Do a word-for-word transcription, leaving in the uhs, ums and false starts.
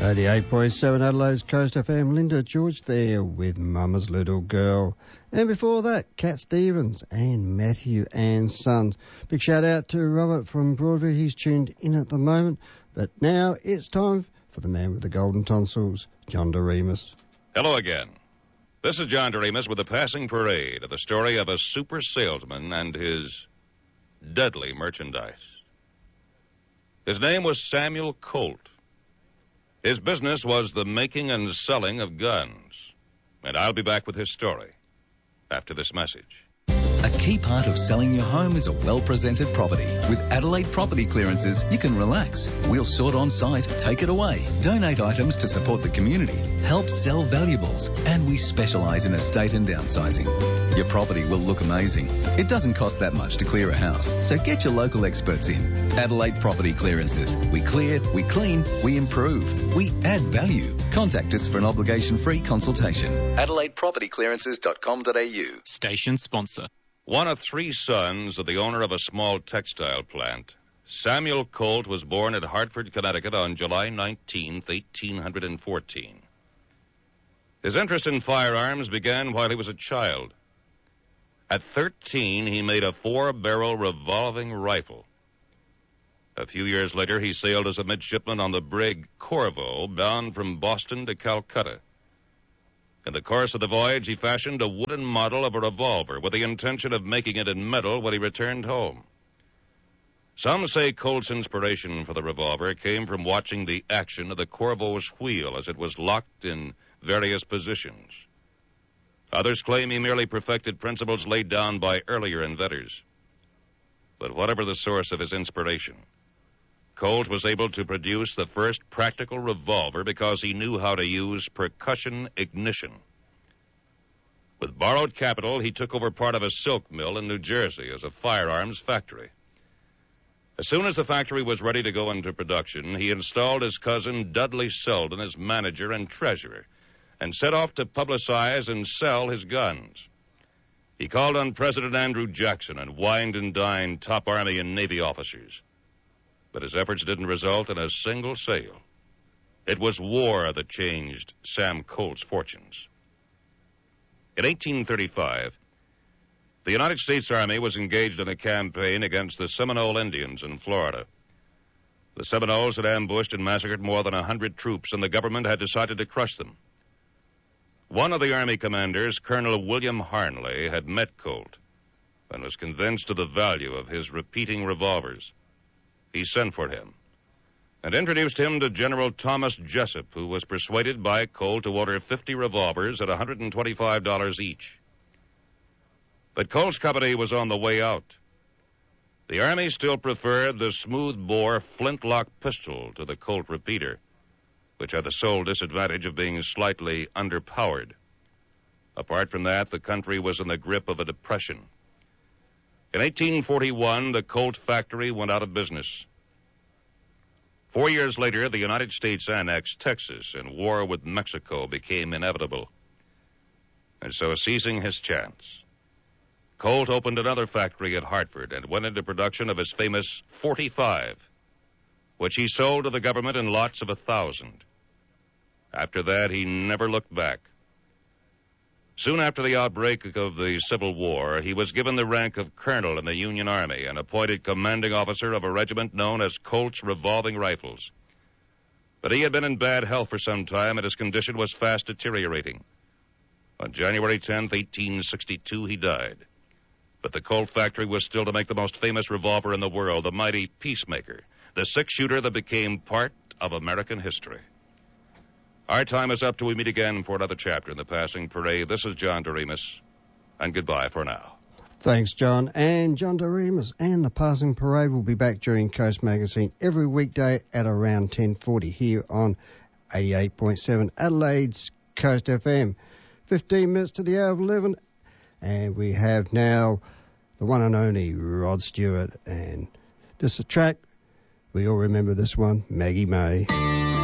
eighty-eight point seven Adelaide's Coast F M. Linda George there with Mama's Little Girl. And before that, Cat Stevens and Matthew and Sons. Big shout out to Robert from Broadview. He's tuned in at the moment. But now it's time for the man with the golden tonsils, John Doremus. Hello again. This is John Doremus with the passing parade of the story of a super salesman and his deadly merchandise. His name was Samuel Colt. His business was the making and selling of guns. And I'll be back with his story after this message. A key part of selling your home is a well-presented property. With Adelaide Property Clearances, you can relax. We'll sort on site, take it away, donate items to support the community, help sell valuables, and we specialise in estate and downsizing. Your property will look amazing. It doesn't cost that much to clear a house, so get your local experts in. Adelaide Property Clearances. We clear, we clean, we improve, we add value. Contact us for an obligation-free consultation. adelaide property clearances dot com dot a u. Station sponsor. One of three sons of the owner of a small textile plant, Samuel Colt was born at Hartford, Connecticut on July nineteenth, eighteen fourteen. His interest in firearms began while he was a child. At thirteen, he made a four-barrel revolving rifle. A few years later, he sailed as a midshipman on the brig Corvo, bound from Boston to Calcutta. In the course of the voyage, he fashioned a wooden model of a revolver with the intention of making it in metal when he returned home. Some say Colt's inspiration for the revolver came from watching the action of the Corvo's wheel as it was locked in various positions. Others claim he merely perfected principles laid down by earlier inventors. But whatever the source of his inspiration, Colt was able to produce the first practical revolver because he knew how to use percussion ignition. With borrowed capital, he took over part of a silk mill in New Jersey as a firearms factory. As soon as the factory was ready to go into production, he installed his cousin Dudley Selden as manager and treasurer and set off to publicize and sell his guns. He called on President Andrew Jackson and wined and dined top Army and Navy officers. But his efforts didn't result in a single sale. It was war that changed Sam Colt's fortunes. In eighteen thirty-five, the United States Army was engaged in a campaign against the Seminole Indians in Florida. The Seminoles had ambushed and massacred more than a hundred troops, and the government had decided to crush them. One of the Army commanders, Colonel William Harnley, had met Colt and was convinced of the value of his repeating revolvers. He sent for him and introduced him to General Thomas Jessup, who was persuaded by Colt to order fifty revolvers at one hundred twenty-five dollars each. But Colt's company was on the way out. The Army still preferred the smooth-bore flintlock pistol to the Colt repeater, which had the sole disadvantage of being slightly underpowered. Apart from that, the country was in the grip of a depression. In eighteen forty-one, the Colt factory went out of business. Four years later, the United States annexed Texas, and war with Mexico became inevitable. And so, seizing his chance, Colt opened another factory at Hartford and went into production of his famous forty-five, which he sold to the government in lots of a thousand. After that, he never looked back. Soon after the outbreak of the Civil War, he was given the rank of colonel in the Union Army and appointed commanding officer of a regiment known as Colt's Revolving Rifles. But he had been in bad health for some time, and his condition was fast deteriorating. On January tenth, eighteen sixty-two, he died. But the Colt factory was still to make the most famous revolver in the world, the mighty Peacemaker, the six-shooter that became part of American history. Our time is up till we meet again for another chapter in the Passing Parade. This is John Doremus, and goodbye for now. Thanks, John. And John Doremus and the Passing Parade will be back during Coast Magazine every weekday at around ten forty here on eighty-eight point seven Adelaide's Coast F M. fifteen minutes to the hour of eleven, and we have now the one and only Rod Stewart. And this is a track, we all remember this one, Maggie May.